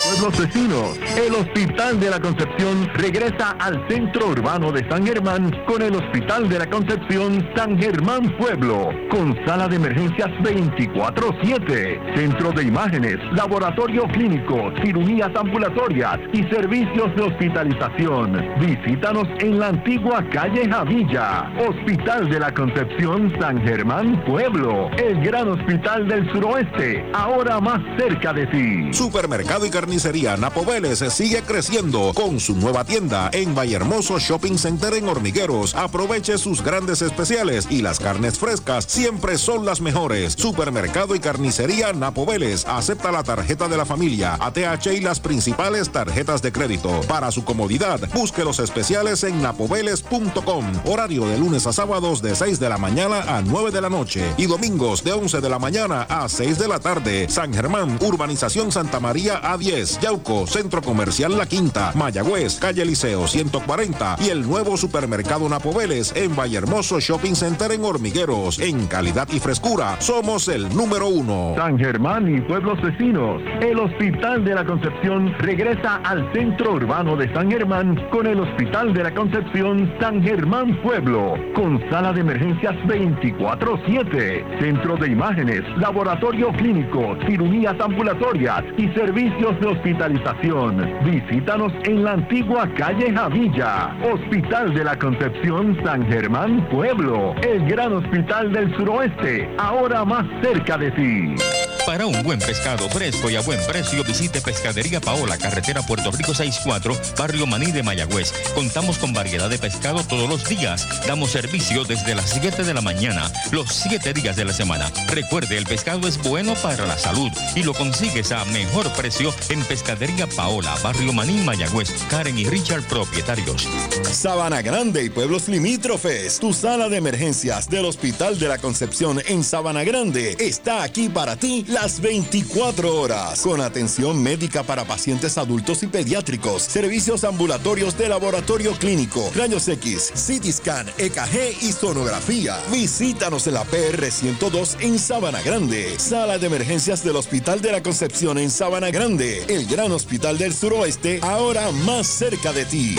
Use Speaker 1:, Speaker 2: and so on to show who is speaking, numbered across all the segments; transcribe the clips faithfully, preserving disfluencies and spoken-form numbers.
Speaker 1: Pueblos vecinos, el Hospital de la Concepción regresa al centro urbano de San Germán con el Hospital de la Concepción San Germán Pueblo, con sala de emergencias veinticuatro siete, centro de imágenes, laboratorio clínico, cirugías ambulatorias y servicios de hospitalización. Visítanos en la antigua calle Javilla. Hospital de la Concepción San Germán Pueblo, el gran hospital del suroeste, ahora más cerca de ti.
Speaker 2: Supermercado y carnicería Napo Vélez sigue creciendo con su nueva tienda en Vallehermoso Shopping Center en Hormigueros. Aproveche sus grandes especiales y las carnes frescas siempre son las mejores. Supermercado y carnicería Napo Vélez acepta la tarjeta de la familia, A T H y las principales tarjetas de crédito. Para su comodidad, busque los especiales en napoveles punto com. Horario de lunes a sábados de seis de la mañana a nueve de la noche y domingos de once de la mañana a seis de la tarde. San Germán, Urbanización Santa María A diez, Yauco, Centro Comercial La Quinta, Mayagüez, Calle Liceo ciento cuarenta y el nuevo Supermercado Napo Vélez en Vallehermoso Shopping Center en Hormigueros. En calidad y frescura, somos el número uno.
Speaker 1: San Germán y pueblos vecinos, el Hospital de la Concepción regresa al centro urbano de San Germán con el Hospital de la Concepción San Germán Pueblo, con sala de emergencias veinticuatro siete, centro de imágenes, laboratorio clínico, cirugías ambulatorias y servicios de hospitalización. Visítanos en la antigua calle Javilla. Hospital de la Concepción San Germán Pueblo, el gran hospital del suroeste, ahora más cerca de ti.
Speaker 3: Para un buen pescado fresco y a buen precio, visite Pescadería Paola, carretera Puerto Rico sesenta y cuatro, Barrio Maní de Mayagüez. Contamos con variedad de pescado todos los días. Damos servicio desde las siete de la mañana, los siete días de la semana. Recuerde, el pescado es bueno para la salud y lo consigues a mejor precio en Pescadería Paola, Barrio Maní, Mayagüez. Karen y Richard, propietarios.
Speaker 4: Sabana Grande y pueblos limítrofes. Tu sala de emergencias del Hospital de la Concepción en Sabana Grande está aquí para ti las veinticuatro horas, con atención médica para pacientes adultos y pediátricos, servicios ambulatorios de laboratorio clínico, rayos X, C T scan, E K G y sonografía. Visítanos en la P R ciento dos en Sabana Grande. Sala de emergencias del Hospital de la Concepción en Sabana Grande, el gran hospital del suroeste, ahora más cerca de ti.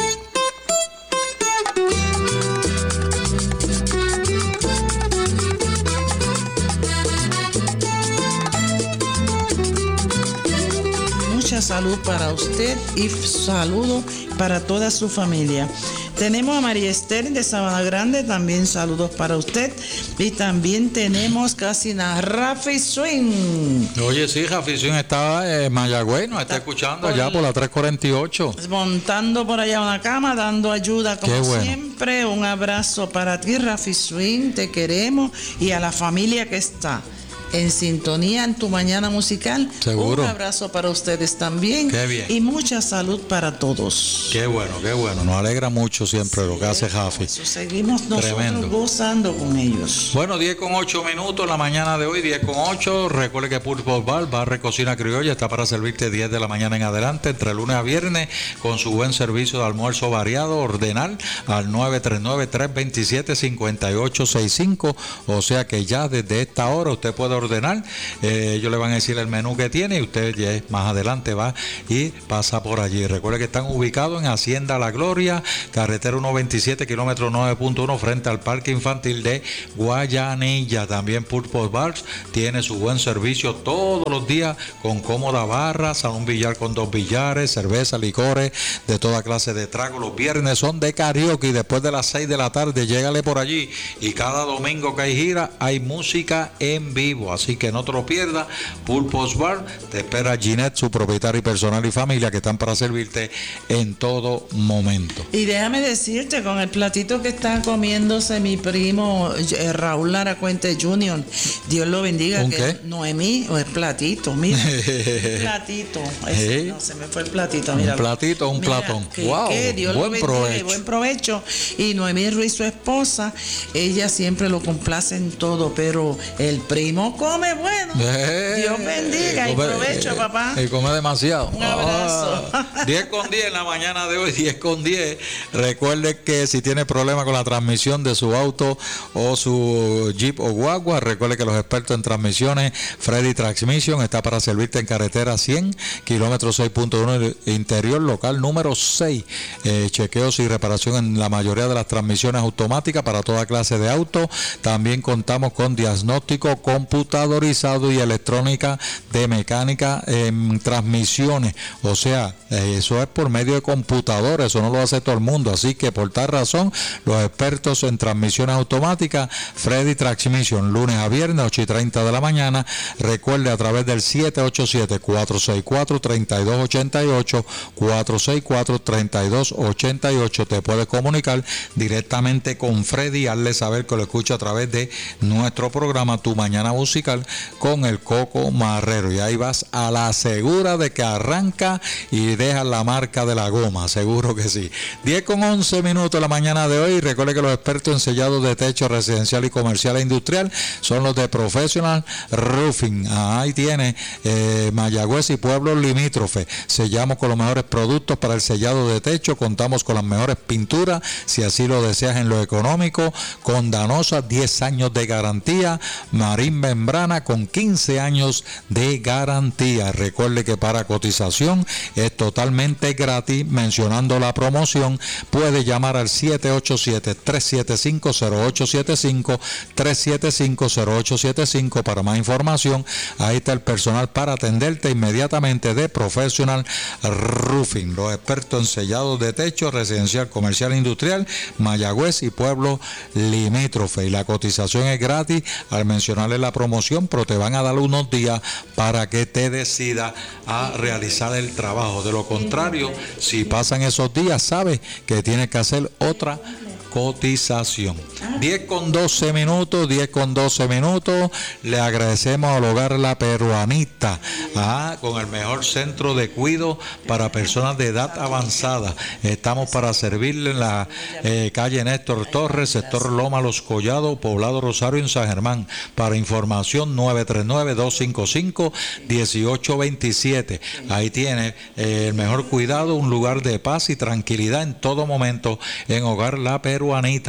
Speaker 5: Mucha salud para usted y saludo para toda su familia. Tenemos a María Esther de Sabana Grande, también saludos para usted. Y también tenemos casi a Rafi Swing.
Speaker 6: Oye, sí, Rafi Swing está en Mayagüez, nos está, está escuchando allá por la tres cuarenta y ocho.
Speaker 5: Montando por allá una cama, dando ayuda como
Speaker 6: bueno.
Speaker 5: siempre. Un abrazo para ti, Rafi Swing, te queremos y a la familia que está en sintonía en tu mañana musical.
Speaker 6: Seguro.
Speaker 5: Un abrazo para ustedes también.
Speaker 6: Qué bien.
Speaker 5: Y mucha salud para todos.
Speaker 6: Qué bueno, qué bueno. Nos alegra mucho siempre sí, lo que hace Jafi.
Speaker 5: Seguimos nosotros
Speaker 6: Tremendo.
Speaker 5: Gozando con ellos.
Speaker 6: Bueno, diez con ocho minutos la mañana de hoy, diez con ocho. Recuerde que Pulpo Bar, Barre Cocina Criolla, está para servirte diez de la mañana en adelante, entre lunes a viernes, con su buen servicio de almuerzo variado. Ordenar al nueve tres nueve, tres dos siete, cinco ocho seis cinco. O sea que ya desde esta hora usted puede ordenar. Eh, ellos le van a decir el menú que tiene y usted ya más adelante va y pasa por allí. Recuerde que están ubicados en Hacienda La Gloria, carretera ciento veintisiete, kilómetro nueve punto uno, frente al Parque Infantil de Guayanilla. También Purpose Bars tiene su buen servicio todos los días con cómoda barra, salón billar con dos billares, cerveza, licores, de toda clase de trago. Los viernes son de karaoke y después de las seis de la tarde llégale por allí y cada domingo que hay gira hay música en vivo. Así que no te lo pierdas. Pulpos Bar, te espera Ginette, su propietario personal y familia, que están para servirte en todo momento.
Speaker 5: Y déjame decirte, con el platito que está comiéndose mi primo eh, Raúl Lara Cuente junior, Dios lo bendiga.
Speaker 6: ¿Un
Speaker 5: que
Speaker 6: qué?
Speaker 5: Noemí, o el platito, mira, platito, ese,
Speaker 6: ¿Eh?
Speaker 5: no, se me fue el platito, mira.
Speaker 6: Un platito, un
Speaker 5: mira,
Speaker 6: platón.
Speaker 5: Que,
Speaker 6: wow,
Speaker 5: que Dios
Speaker 6: buen
Speaker 5: lo bendiga,
Speaker 6: provecho.
Speaker 5: buen provecho. Y Noemí Ruiz, su esposa, ella siempre lo complace en todo, pero el primo no come, bueno,
Speaker 6: Eh,
Speaker 5: Dios bendiga y
Speaker 6: come-
Speaker 5: provecho,
Speaker 6: eh,
Speaker 5: papá.
Speaker 6: Y come demasiado.
Speaker 5: Un abrazo.
Speaker 6: Ah, diez con diez en la mañana de hoy, diez con diez. Recuerde que si tiene problema con la transmisión de su auto o su Jeep o guagua, recuerde que los expertos en transmisiones, Freddy Transmission, está para servirte en carretera cien, kilómetro seis punto uno, interior local número seis. Eh, chequeos y reparación en la mayoría de las transmisiones automáticas para toda clase de auto. También contamos con diagnóstico computadorizado y electrónica de mecánica en transmisiones. O sea, eh, eso es por medio de computadores, eso no lo hace todo el mundo. Así que por tal razón, los expertos en transmisiones automáticas, Freddy Transmission, lunes a viernes, ocho y treinta de la mañana. Recuerde a través del siete ocho siete, cuatro seis cuatro, tres dos ocho ocho, cuatro seis cuatro, tres dos ocho ocho. Te puedes comunicar directamente con Freddy, hazle saber que lo escucha a través de nuestro programa Tu Mañana Musical con el Coco Marrero. Y ahí vas a la segura de que arranca y deja la marca de la goma, seguro que sí. diez con once minutos de la mañana de hoy. Recuerde que los expertos en sellado de techo residencial y comercial e industrial son los de Professional Roofing. Ahí tiene eh, Mayagüez y pueblos limítrofes. Sellamos con los mejores productos para el sellado de techo. Contamos con las mejores pinturas, si así lo deseas, en lo económico, con Danosa, diez años de garantía, Marín Membrana con quince años de garantía. Recuerde que para cotización es totalmente gratis. Mencionando la promoción, puede llamar al siete ocho siete, tres siete cinco, cero ocho siete cinco, tres siete cinco, cero ocho siete cinco para más información. Ahí está el personal para atenderte inmediatamente de Professional Roofing, los expertos en sellados de techo residencial, comercial e industrial, Mayagüez y pueblo limítrofe. Y la cotización es gratis al mencionarle la promoción, pero te van a dar unos días para que te decidas a realizar el trabajo. De lo contrario, si pasan esos días, sabes que tienes que hacer otra cotización. diez con doce minutos, diez con doce minutos. Le agradecemos al Hogar La Peruanita, ah, con el mejor centro de cuidado para personas de edad avanzada. Estamos para servirle en la eh, calle Néstor Torres, sector Loma Los Collados, Poblado Rosario, en San Germán. Para información, nueve tres nueve, dos cinco cinco, uno ocho dos siete. Ahí tiene eh, el mejor cuidado, un lugar de paz y tranquilidad en todo momento en Hogar La Peruanita.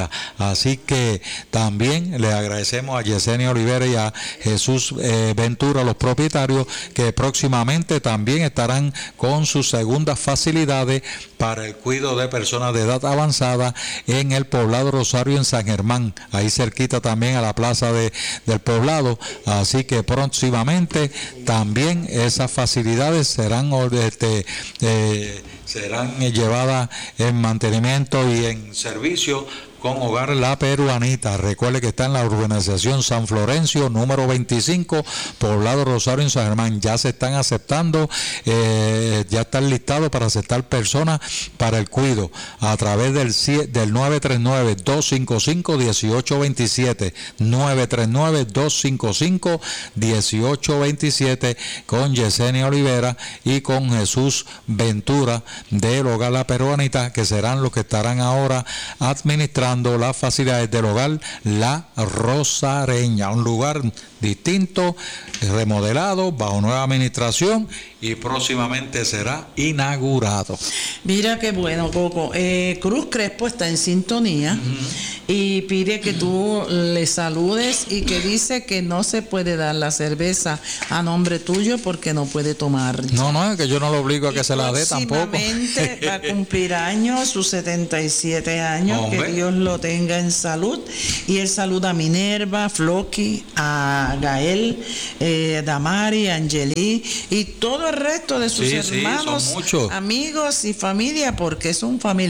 Speaker 6: Así que también le agradecemos a Yesenia Olivera y a Jesús eh, Ventura, los propietarios, que próximamente también estarán con sus segundas facilidades para el cuidado de personas de edad avanzada en el Poblado Rosario, en San Germán, ahí cerquita también a la plaza de, del Poblado. Así que próximamente también esas facilidades serán este, eh, serán llevadas en mantenimiento y en servicio con Hogar La Peruanita. Recuerde que está en la urbanización San Florencio, número veinticinco, Poblado Rosario, en San Germán. Ya se están aceptando, eh, ya están listados para aceptar personas para el cuido a través del, del nueve tres nueve, dos cinco cinco, uno ocho dos siete, nueve tres nueve, dos cinco cinco, uno ocho dos siete, con Yesenia Olivera y con Jesús Ventura del Hogar La Peruanita, que serán los que estarán ahora administrando las facilidades del Hogar La Rosareña, un lugar distinto, remodelado, bajo nueva administración, y próximamente será inaugurado.
Speaker 5: Mira qué bueno, Coco. Eh, Cruz Crespo está en sintonía uh-huh. y pide que tú le saludes y que dice que no se puede dar la cerveza a nombre tuyo porque no puede tomar.
Speaker 6: No, no, es que yo no lo obligo a que y se la dé tampoco.
Speaker 5: Próximamente va a cumplir años, sus setenta y siete años, Hombre. que Dios lo tenga en salud. Y él saluda a Minerva, Floki, a Gael, eh, Damari, Angeli y todo el resto de sus
Speaker 6: sí,
Speaker 5: hermanos,
Speaker 6: sí, son muchos.
Speaker 5: amigos y familia, porque es un familiar.